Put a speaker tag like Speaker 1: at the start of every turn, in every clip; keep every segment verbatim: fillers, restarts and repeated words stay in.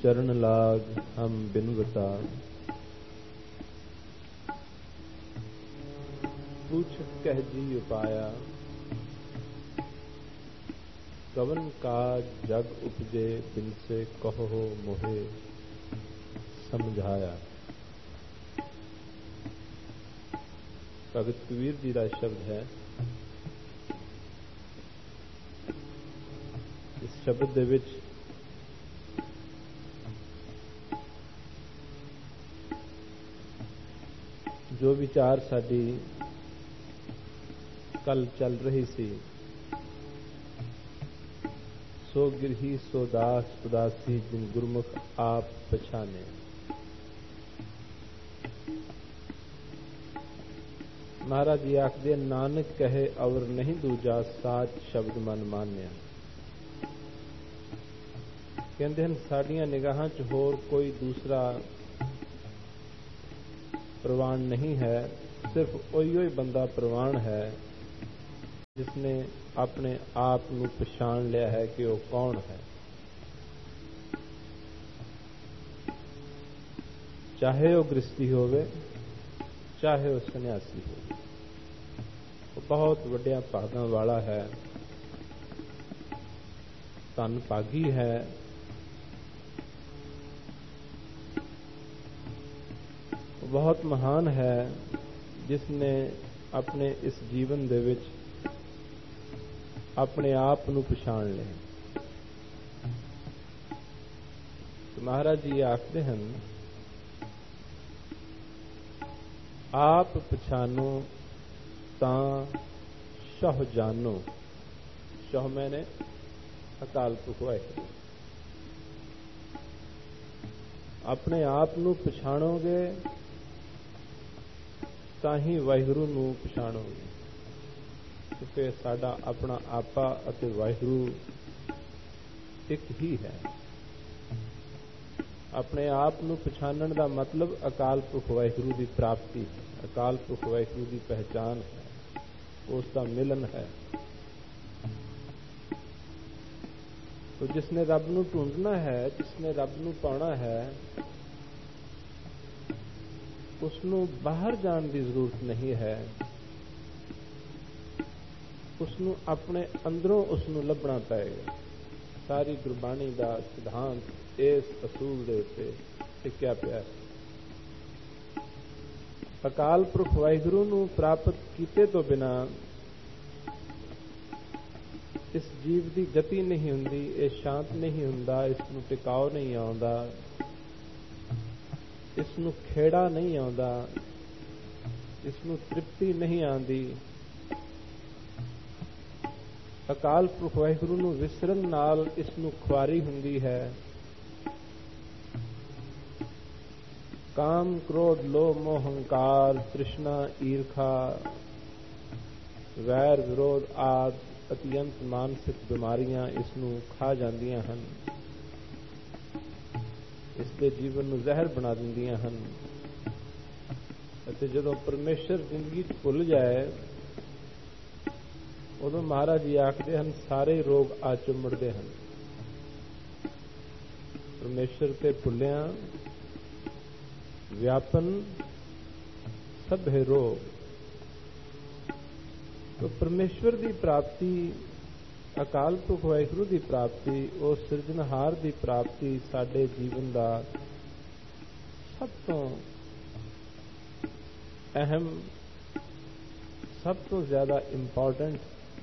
Speaker 1: चरण लाग हम बिनवता, पूछत कह जी उपाया, कवन काज जग उपजे बिन से कहो मोहे समझाया। भगत कबीर जी का शब्द है। इस शब्द दे विच जो विचार साडी कल चल रही सी, सो गिरही सो दास उदासी जिन गुरमुख आप पछाने। महाराज जी आखदे नानक कहे और नहीं दूजा साच शब्द मन मान्या। कहते हैं साड़ियां निगाहां च होर कोई दूसरा प्रवान नहीं है, सिर्फ ओही ओही बंदा प्रवान है जिसने अपने आप को पछाण लिया है कि वो कौन है। चाहे वो गृहस्थी होवे, चाहे वो सन्यासी हो, वो बहुत वड्डिया भागां वाला है, धन भागी है। बहुत महान है जिसने अपने इस जीवन दे विच अपने आप को पछाण लिया। तो महाराज जी आखते हैं आप पछानो तां शह जानो। शह मैंने अकाल पुरख वाहिगुरू। अपने आप को पछाणोगे तां ही वाहिगुरू नूं पछाणोगे, क्योंकि साडा अपना आपा अते वाहिगुरू एक ही है। अपने आप को पछाणन का मतलब अकाल पुरख वाहिगुरू की प्राप्ति है, अकाल पुरख वाहिगुरू की पहचान है, उसका मिलन है। तो जिसने रब नूं ढूंढना है, जिसने रब नूं पाना है, उसनूं बाहर जाने की जरूरत नहीं है। उसनूं अपने अंदरों उसनूं लभना पएगा। सारी गुरबाणी का सिद्धांत इस असूल दे उत्ते टिकिया पिया है। अकाल पुरख वाहिगुरू नूं प्राप्त कीते तो बिना इस जीव की गति नहीं हुंदी, ये शांत नहीं हुंदा, इसनूं टिकाओ नहीं आउंदा, इसनूं खेड़ा नहीं आउंदा, इसनूं तृप्ति नहीं आंदी। अकाल पुरख वाहिगुरू नूं विसरन नाल इसनूं खुआरी हुंदी है। काम क्रोध लोभ मोह हंकार तृष्णा ईर्खा वैर विरोध आदि अत्यंत मानसिक बीमारियां इसनूं खा जांदियां हन, इसके जीवन नूं जहर बना दिंदियां हन। अते जदों परमेश्वर जिंदगी भुल जाए उदों महाराज जी आखदे हन सारे रोग आ चुमड़दे हन। परमेश्वर ते भुलिया व्यापन सभे रोग। तो परमेश्वर की प्राप्ति, अकाल पुरख वाहिगुरू की प्राप्ति, उस सिरजनहार की प्राप्ति साडे जीवन का सब तो अहम, सब तो ज्यादा इंपॉर्टेंट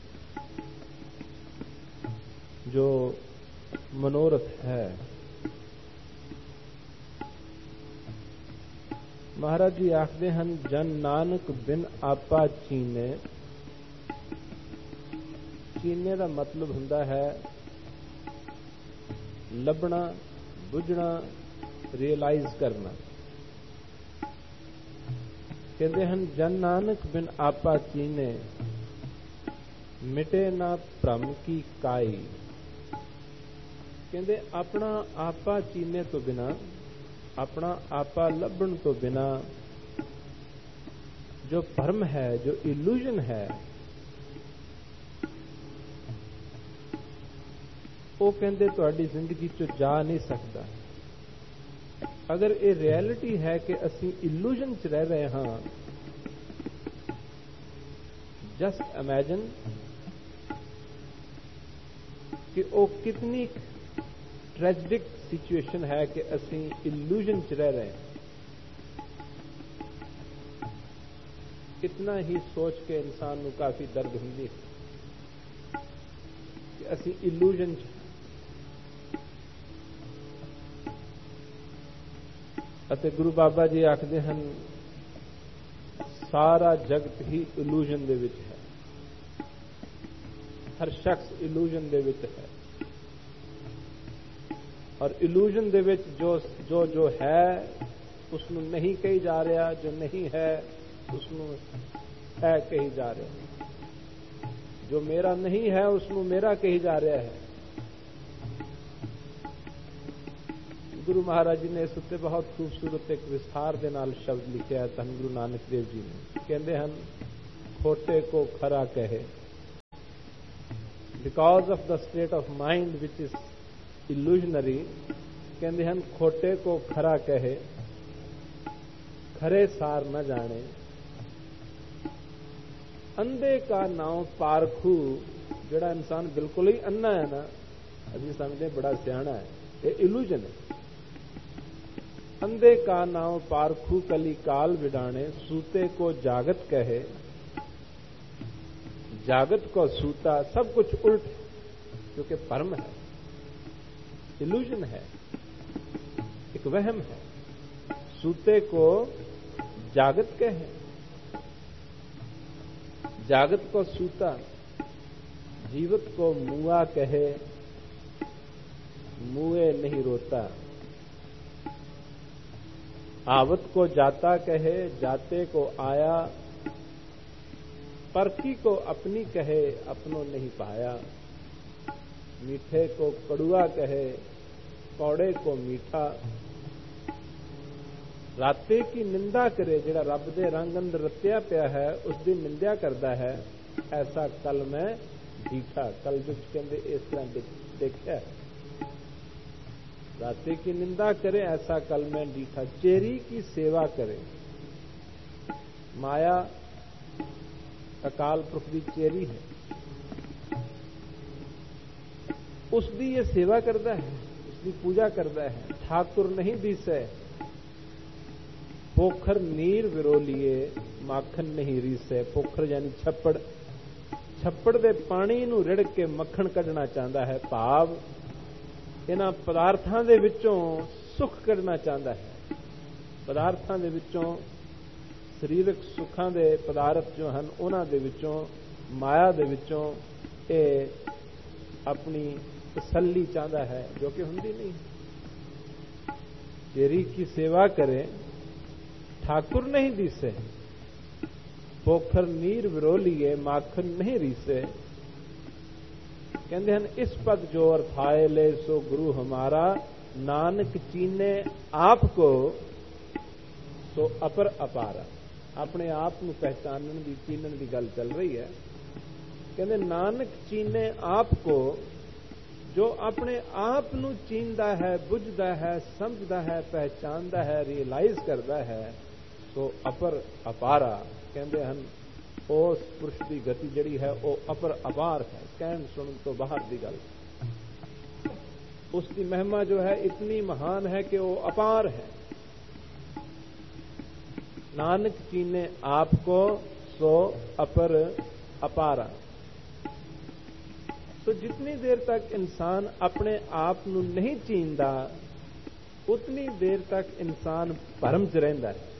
Speaker 1: जो मनोरथ है। महाराज जी आखते हैं जन नानक बिन आपा चीने। चीने का मतलब हुंदा है लभना, बुझना, रियलाइज करना। कहते हैं जन नानक बिन आपा चीने, मिटे ना भ्रम की काई। कहते अपना आपा चीने तो बिना, अपना आपा लभण तो बिना जो भ्रम है, जो इल्यूजन है, वो कहते तुहाडी जिंदगी चो जा नहीं सकता। ਅਗਰ ਇਹ ਰਿਐਲਿਟੀ ਹੈ ਕਿ ਅਸੀਂ ਇਲੂਜ਼ਨ 'ਚ ਰਹਿ ਰਹੇ ਹਾਂ, ਜਸਟ ਇਮੈਜਿਨ ਕਿ ਉਹ ਕਿਤਨੀ ਟ੍ਰੈਜਿਕ ਸਿਚੁਏਸ਼ਨ ਹੈ ਕਿ ਅਸੀਂ ਇਲੂਜ਼ਨ 'ਚ ਰਹਿ ਰਹੇ ਹਾਂ। ਇਤਨਾ ਹੀ ਸੋਚ ਕੇ ਇਨਸਾਨ ਨੂੰ ਕਾਫੀ ਦਰਦ ਹੁੰਦੀ ਹੈ ਕਿ ਅਸੀਂ ਇਲੂਜ਼ਨ 'ਚ ਅਤੇ ਗੁਰੂ ਬਾਬਾ ਜੀ ਆਖਦੇ ਹਨ ਸਾਰਾ ਜਗਤ ਹੀ ਇਲੂਜ਼ਨ ਦੇ ਵਿੱਚ ਹੈ, ਹਰ ਸ਼ਖਸ ਇਲੂਜ਼ਨ ਦੇ ਵਿੱਚ ਹੈ, ਔਰ ਇਲੂਜ਼ਨ ਦੇ ਵਿੱਚ ਜੋ ਜੋ ਜੋ ਹੈ ਉਸ ਨੂੰ ਨਹੀਂ ਕਹੀ ਜਾ ਰਿਹਾ, ਜੋ ਨਹੀਂ ਹੈ ਉਸ ਨੂੰ ਹੈ ਕਹੀ ਜਾ ਰਿਹਾ, ਜੋ ਮੇਰਾ ਨਹੀਂ ਹੈ ਉਸ ਨੂੰ ਮੇਰਾ ਕਹੀ ਜਾ ਰਿਹਾ ਹੈ। ਗੁਰੂ ਮਹਾਰਾਜ ਜੀ ਨੇ ਇਸ ਉੱਤੇ ਬਹੁਤ ਖੂਬਸੂਰਤ ਇੱਕ ਵਿਸਥਾਰ ਦੇ ਨਾਲ ਸ਼ਬਦ ਲਿਖਿਆ ਹੈ ਧੰਨ ਗੁਰੂ ਨਾਨਕ ਦੇਵ ਜੀ ਨੇ। ਕਹਿੰਦੇ ਹਨ ਖੋਟੇ ਕੋ ਖਰਾ ਕਹੇ, because of the state of mind which is ਇਲੂਜ਼ਨਰੀ। ਕਹਿੰਦੇ ਹਨ ਖੋਟੇ ਕੋ ਖਰਾ ਕਹੇ, ਖਰੇ ਸਾਰ ਨਾ ਜਾਣੇ, ਅੰਧੇ ਕਾ ਨਾਮ ਪਾਰਖੂ। ਜਿਹੜਾ ਇਨਸਾਨ ਬਿਲਕੁਲ ਹੀ ਅੰਨਾ ਹੈ ਨਾ, ਅਸੀਂ ਸਮਝਦੇ ਬੜਾ ਸਿਆਣਾ ਹੈ, ਇਹ ਇਲੂਜ਼ਨ ਹੈ। अंधे का नाम पारखू कली काल विडाणे, सूते को जागत कहे, जागत को सूता। सब कुछ उल्ट, क्योंकि भ्रम है, इल्यूजन है, एक वहम है। सूते को जागत कहे, जागत को सूता, जीवत को मुआ कहे, मुए नहीं रोता। आवत को जाता कहे, जाते को आया, परखी को अपनी कहे, अपनों नहीं पाया। मीठे को कड़ुआ कहे, कौड़े को मीठा। राते की निंदा करे, जिहड़ा रब दे रंग अंदर रत्या पिया है उसकी निंदा करता है, ऐसा कल मैं डीठा। कल जो कहते इस तरह देखा है, राते की निंदा करे ऐसा कल में डीठा। चेरी की सेवा करे, माया अकाल पुरख की चेरी है, उसकी ये सेवा करता है, उसकी पूजा करता है। ठाकुर नहीं दिसे, पोखर नीर विरोलिए, माखन नहीं रीसे। पोखर यानी छप्पड़, छप्पड़ दे पानी नूं रिड़ के मक्खण कढ़ना चाहता है, भाव इन्हां पदार्थां दे विचों सुख कढ़ना चाहता है। पदार्थां दे विचों सरीरक सुखां दे पदार्थ जो हन उन्हां दे विचों, माया दे विचों ये अपनी तसल्ली चाहता है, जो कि हुंदी नहीं। तेरी की सेवा करे, ठाकुर नहीं दिसे, पोखर नीर विरोलिए, माखन नहीं रीसे। कहते हैं इस पद जो अर्थाए ले सो गुरु हमारा, नानक चीने आप को सो अपर अपारा। अपने आप को पहचानने की चीनन की गल चल रही है। कहते नानक चीने आप को, जो अपने आप को चीनता है, बुझता है, समझता है, पहचानता है, रियलाइज करता है, सो अपर अपारा। कहते हैं उस पुरुष की गति जड़ी है वो अपर अपार है, कहन सुन तो बाहर की गल। उसकी महिमा जो है इतनी महान है कि वो अपार है। नानक चीने आपको सो अपर अपारा। तो जितनी देर तक इंसान अपने आप को नहीं चीनता, उतनी देर तक इंसान भरम च रहिंदा है।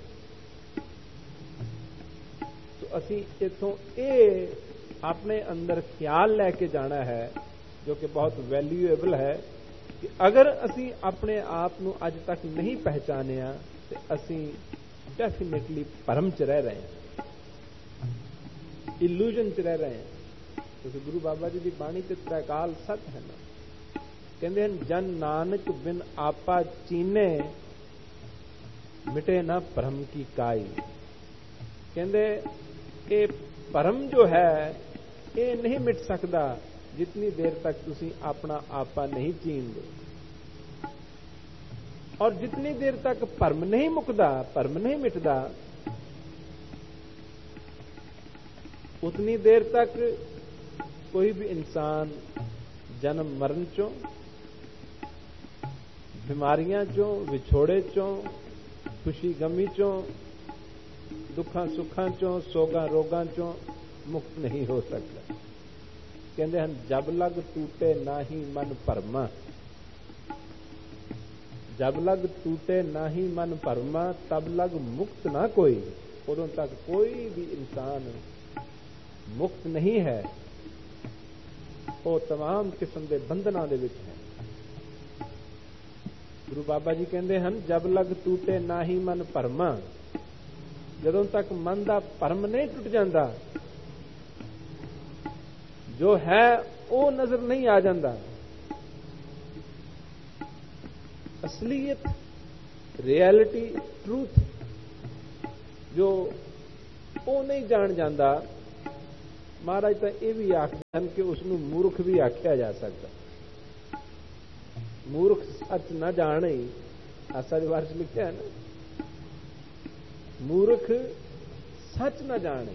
Speaker 1: असी इथों ये अपने अंदर ख्याल लैके जाना है, जो कि बहुत वैल्यूएबल है, कि अगर असी अपने आप को अज तक नहीं पहचानिया तो असी डेफिनेटली भरम च रह रहे हैं, इल्यूजन च रह रहे हैं। क्योंकि गुरु बाबा जी की बाणी ते त्रैकाल सत है ना। कहते हैं जन नानक बिन आपा चीने, मिटे ना भरम की काई। कहते ये भरम जो है ये नहीं मिट सकता जितनी देर तक तुसी अपना आपा नहीं चीन दो। اور جتنی دیر تک ਭਰਮ نہیں ਮੁੱਕਦਾ, ਭਰਮ نہیں ਮਿਟਦਾ, اتنی دیر تک کوئی بھی انسان جنم مرن چوں, بیماریاں چوں, وچھوڑے چوں, خوشی غمی چوں, دکھاں سکھاں چوں, سوگاں روگاں چوں مکت نہیں ہو سکتا. کہندے ہیں جب لگ ٹوٹے نہ ہی من ਭਰਮਾ, جب لگ ٹوٹے نہ ہی من ਭਰਮਾ تب لگ مکت نہ کوئی. ادوں تک کوئی بھی انسان مکت نہیں ہے, وہ تمام قسم کے بندھناں دے وچ ہے. گرو بابا جی کہندے ہیں جب لگ ٹوٹے نہ ہی من ਭਰਮਾ, جدوں تک من دا ਭਰਮ نہیں ٹوٹ جاندا, جو ہے وہ نظر نہیں آ جاندا. اصلیت, ریئلٹی, ٹروتھ جو وہ نہیں جان جاندا, مہاراج تو یہ بھی آخر کہ اس نو مورخ بھی آخیا جا سکتا. مورخ سچ نہ جانے, آسا جو وارش لکھا ہے نا, مورخ سچ نہ جانے,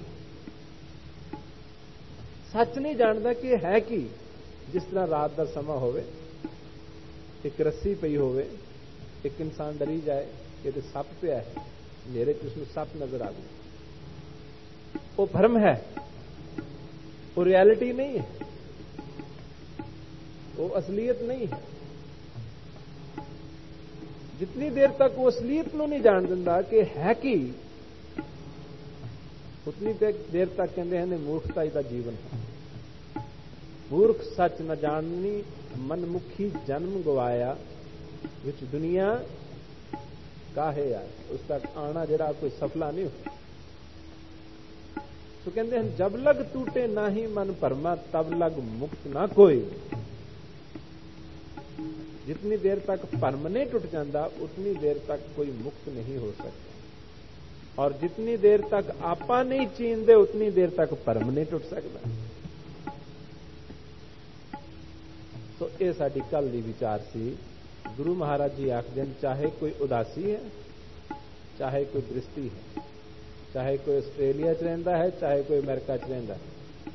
Speaker 1: سچ نہیں جانتا کہ ہے کی. جس طرح رات کا سما ہوئے, ایک رسی پئی ہوئے, ایک انسان ڈری جائے کہ یہ سپ پیا ہے, میرے اس میں سپ نظر آ گیا, وہ بھرم ہے, وہ ریالٹی نہیں ہے, وہ اصلیت نہیں ہے. جتنی دیر تک وہ اصلیت نو نہیں جان دینا کہ ہے کی, اتنی دیر تک کہندے ہیں مورختا دا جیون ہے. مورخ سچ نہ جاننی من مکھی جنم گوایا, وچ دنیا کاہے آئے, اس تک آنا جڑا کوئی سفلا نہیں ہو. تو کہندے ہیں جب لگ ٹوٹے نہ ہی من ਭਰਮਾ تب لگ مکت نہ کوئی. جتنی دیر تک ਭਰਮ نہیں ٹوٹ جاتا اتنی دیر تک کوئی مکت نہیں ہو سکتا, اور جتنی دیر تک آپا نہیں چیندے اتنی دیر تک ਭਰਮ نہیں ٹوٹ سکتا. تو یہ ساری کل دی وچار سی. گرو مہاراج جی آخدے چاہے کوئی اداسی ہے, چاہے کوئی درستی ہے, چاہے کوئی آسٹریلیا چ رہندا ہے, چاہے کوئی امریکہ چ رہندا ہے,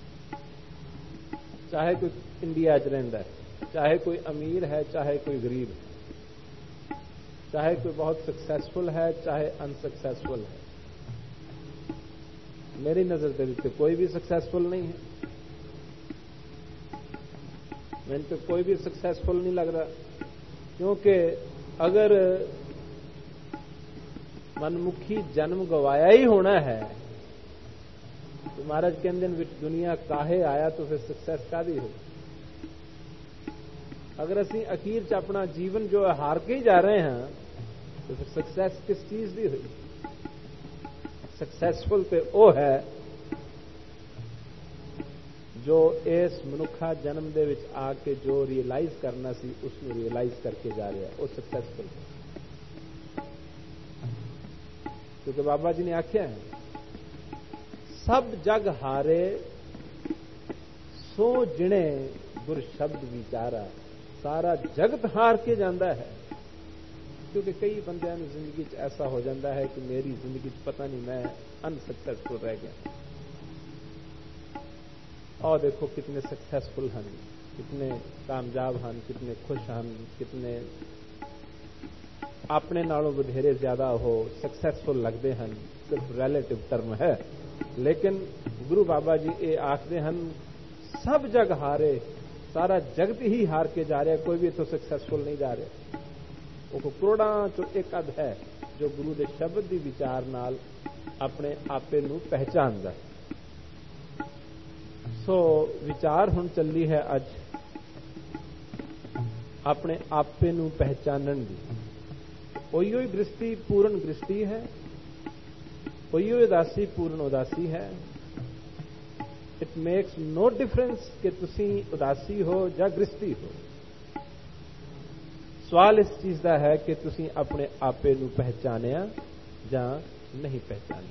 Speaker 1: چاہے کوئی انڈیا چ رہندا ہے, چاہے کوئی امیر ہے, چاہے کوئی غریب ہے, چاہے کوئی بہت سکسیسفل ہے, چاہے انسکسیسفل ہے. میری نظر سے کوئی بھی سکسیسفل نہیں ہے. میں تو کوئی بھی سکسیسفل نہیں لگ رہا, کیونکہ اگر منمکھی جنم گوایا ہی ہونا ہے تو مہاراج کہندے نے دنیا کاہے آیا تو پھر سکسیس کا بھی ہو. اگر اسی اخیر چ اپنا جیون جو ہے ہار کے ہی جا رہے ہیں تو پھر سکسیس کس چیز دی ہوئی. سکسیسفل تو وہ ہے جو اس منکھا جنم دے وچ آ کے جو ریئلائز کرنا سی اس کو ریئلائز کر کے جا رہا ہے, وہ سکسیسفل ہے. کیونکہ بابا جی نے آخیا ہے سب جگ ہارے سو جنے گر شبد وچارا. سارا جگت ہار کے جاندہ ہے, کیونکہ کئی بندیاں زندگی چ ایسا ہو جاتا ہے کہ میری زندگی چ پتہ نہیں میں انسکسیسفل رہ گیا. اور دیکھو کتنے سکسیسفل ہیں, کتنے کامیاب ہیں, کتنے خوش ہیں, کتنے اپنے نالوں بدھیرے زیادہ ہو سکسیسفل لگتے ہیں. صرف ریلیٹو ٹرم ہے, لیکن گرو بابا جی یہ آخر ہیں سب جگ ہارے, سارا جگت ہی ہار کے جا رہا ہے, کوئی بھی اتوں سکسیسفل نہیں جا رہا. وہ کروڑاں چو ایک اد ہے جو گرو دے شبد دی وچار نال اپنے آپے نو پہچاندا. سو وچار ہن چلی ہے اج اپنے آپے نو پہچانن دی. وہی ہوئی درشٹی پورن درشٹی ہے, وہی ہوئی اداسی پورن اداسی ہے. اٹ میکس نو ڈفرنس کہ تسی اداسی ہو یا گرستی ہو. سوال اس چیز کا ہے کہ تسی اپنے آپے نو پہچانیا یا نہیں پہچانیا.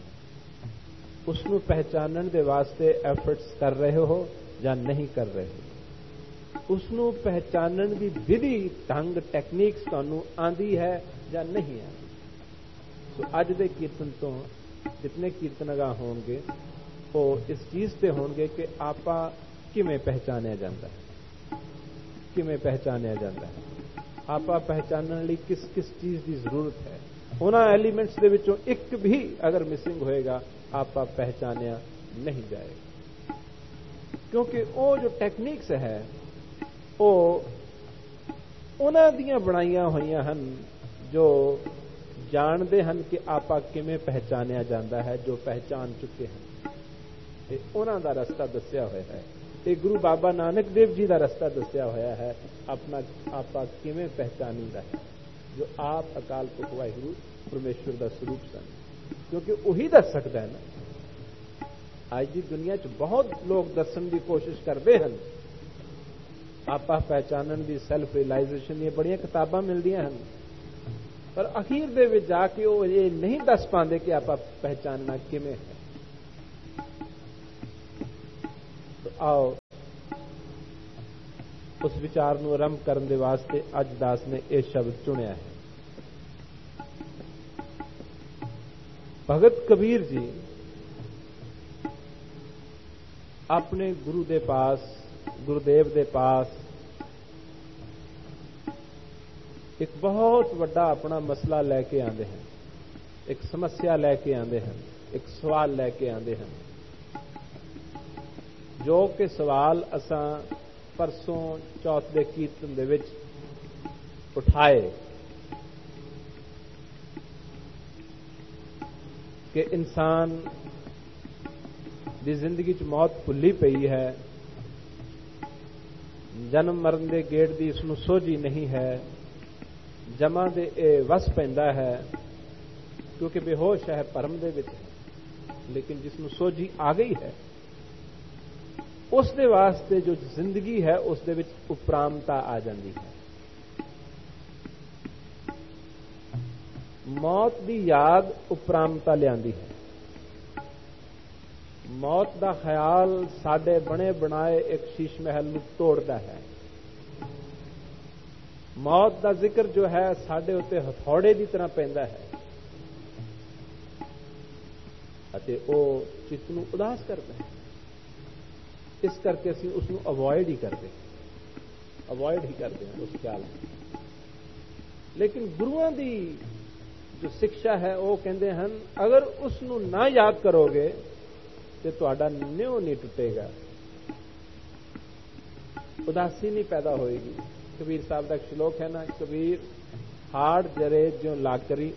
Speaker 1: اس نو پہچانن دے واسطے ایفرٹس کر رہے ہو یا نہیں کر رہے ہو. उसनूं पहचानण दी विधि ढंग टैक्नीक्स तुहानूं आंदी है या नहीं आंदी। सो अज दे कीर्तन तो जितने कीर्तनगा होणगे वो इस चीज़ ते होणगे कि आपा किवें पहचानिया जांदा है, किवें पहचानिया जांदा है, आपा पहचानण लई किस किस चीज़ की जरूरत है। उन्हां एलीमेंट्स दे विचों एक भी अगर मिसिंग होएगा आपा पहचानिया नहीं जाएगा, क्योंकि वो जो टैक्नीक्स है वो उन्हां दियां बनाईयां होईयां हन जो जानते हैं कि आपा किवें पहचानिया जाता है, जो पहचान चुके हैं। ते उन्हां दा रस्ता दस्या होया है, ये गुरु बाबा नानक देव जी का रस्ता दस्या होया है अपना आपा किवें पहचानीदा है, जो आप अकाल पुरख वाहिगुरू परमेश्वर का स्वरूप सन, क्योंकि वही दस सकता है ना। आज की दुनिया च बहुत लोग दसन की कोशिश करते हैं, आपा पहचानण की सैल्फ रियलाइजेशन दी बड़ियां किताबां मिलदियां हन, पर अखीर दे विच जाके वो ये नहीं दस पाते कि आपा पहचानना किवें है। तो आओ उस विचार नूं आरंभ करन दे वास्ते अज दास ने यह शब्द चुनिया है। भगत कबीर जी अपने गुरु दे पास, गुरुदेव दे पास एक बहुत बड़ा अपना मसला लैके आते हैं, एक समस्या लैके आते हैं, एक सवाल लैके आते हैं, जो कि सवाल असां परसों चौथ दे कीर्तन दे विच उठाए कि इंसान दी जिंदगी च मौत भुल्ली पई है, जन्म मरण दे गेड़ दी इसनूं सोझी नहीं है, जमा दे ए वस पैंदा है, क्योंकि बेहोश है, भरम दे विच है, लेकिन जिसनूं सोझी आ गई है उस दे वास्ते जो जिंदगी है उस दे विच उपरामता आ जाती है। मौत दी याद उपरामता लियादी है। मौत दा ख्याल साडे बने बनाए एक शीश महल नूं तोड़दा है। मौत दा जिक्र जो है साडे उत्ते हथौड़े की तरह पैंदा है अते ओ चित्त नूं उदास करदा है। इस करके असीं उसनूं अवॉइड ही करते अवॉइड ही करते हैं उस ख्याल में। लेकिन गुरुआं दी जो शिक्षा है वो कहते हैं अगर उसनूं ना याद करोगे तो तुहाडा न्यों नहीं टुटेगा, उदासी नहीं पैदा होएगी। कबीर साहब का एक श्लोक है ना, कबीर हाड़ जरे ज्यों लाकरी,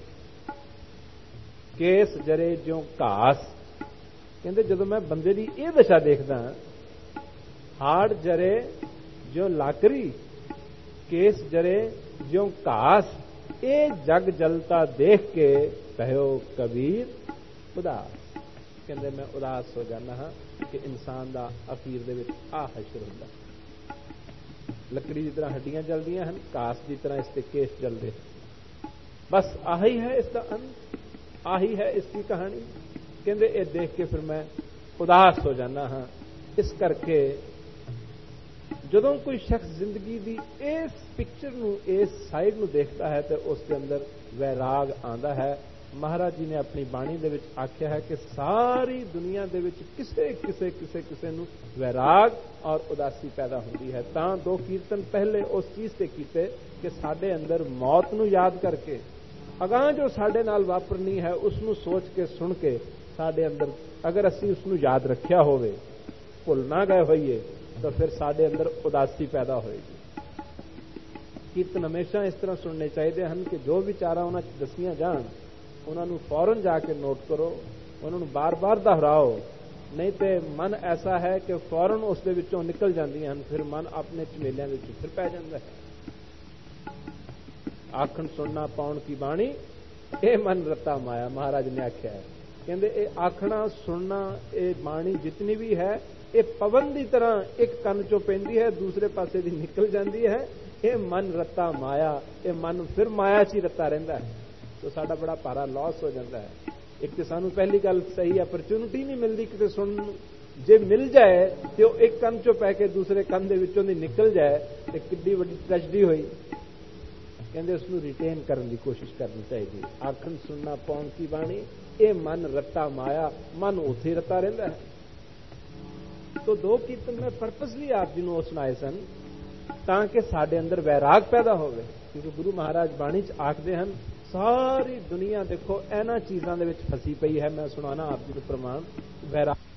Speaker 1: केस जरे ज्यों घास। कहते जदों मैं बंदे की यह दशा देखदा, हाड़ जरे ज्यों लाकरी, केस जरे ज्यों घास, ये जग जलता देख के कहो कबीर उदास। कहते मैं उदास हो जाना हाँ कि इंसान का अखीर दे विच आ हशर हुंदा। लकड़ी की तरह हड्डियां जलदियां हैं, घास की तरह इसके केस जलते हैं। बस आही है इसका अंत, आही है इसकी कहानी। कहते ये देख के फिर मैं उदास हो जाना हाँ। इस करके जदों कोई शख्स जिंदगी की इस पिक्चर नूं, इस साइड नूं देखता है तो उसके अंदर वैराग आंदा है। महाराज जी ने अपनी बाणी दे विच आख्या है कि सारी दुनिया दे विच किसे किसे किसे किसे नूं वैराग और उदासी पैदा होती है। तां दो कीर्तन पहले उस चीज से कीते कि साडे अंदर मौत नूं याद करके अगां जो साडे नाल वापरनी है उसनूं सोच के सुन के साडे अंदर अगर असीं उसनूं याद रखिया होवे, भुल ना गए होइए, तो फिर साडे अंदर उदासी पैदा होएगी। कीर्तन हमेशा इस तरह सुनने चाहिए हैं कि जो विचारा उन्हां च दसियां जाण उन्होंने फौरन जाके नोट करो, उन्होंने बार बार दोहराओ, नहीं तो मन ऐसा है कि फौरन उस दे विचों निकल जांदियां हन, फिर मन अपने झमेलियां विच फिर पै जांदा है। आखण सुनना पाउण की बाणी ये मन रत्ता माया, महाराज ने आख्या है। कहंदे ये आखना सुनना ये बाणी जितनी भी है ये पवन की तरह एक कन चों पैंदी है, दूसरे पासे दी निकल जाती है। ये मन रत्ता माया, ये मन फिर माया च ही रत्ता रहिंदा है, तो साडा बड़ा भारा लॉस हो जाता है। एक तो सानू पहली गल सही अपॉर्चुनिटी नहीं मिलती किसी सुन ਜੇ ਮਿਲ ਜਾਏ ਤੇ ਉਹ ਇੱਕ ਕੰਨ ਚੋਂ ਪੈ ਕੇ ਦੂਸਰੇ ਕੰਨ ਦੇ ਵਿੱਚੋਂ ਦੀ ਨਿਕਲ ਜਾਏ ਤੇ ਕਿੰਨੀ ਵੱਡੀ ਟ੍ਰੈਜਡੀ ਹੋਈ। ਕਹਿੰਦੇ ਉਸ ਨੂੰ ਰਿਟੇਨ ਕਰਨ ਦੀ ਕੋਸ਼ਿਸ਼ ਕਰਨੀ ਚਾਹੀਦੀ। ਆਖਣ ਸੁਣਨਾ ਪਾਉਣ ਕੀ ਬਾਣੀ, ਇਹ ਮਨ ਰੱਤਾ ਮਾਇਆ, ਮਨ ਉੱਥੇ ਰੱਤਾ ਰਹਿੰਦਾ ਹੈ। ਤੋ ਦੋ ਕੀਰਤਨ ਮੈਂ ਪਰਪਸਲੀ ਆਪ ਜੀ ਨੂੰ ਉਹ ਸੁਣਾਏ ਸਨ ਤਾਂ ਕਿ ਸਾਡੇ ਅੰਦਰ ਵੈਰਾਗ ਪੈਦਾ ਹੋਵੇ। ਕਿਉਂਕਿ ਗੁਰੂ ਮਹਾਰਾਜ ਬਾਣੀ 'ਚ ਆਖਦੇ ਹਨ ਸਾਰੀ ਦੁਨੀਆ ਦੇਖੋ ਇਹਨਾਂ ਚੀਜ਼ਾਂ ਦੇ ਵਿੱਚ ਫਸੀ ਪਈ ਹੈ। ਮੈਂ ਸੁਣਾਣਾ ਆਪ ਜੀ ਨੂੰ ਪ੍ਰਮਾਣ ਵੈਰਾਗ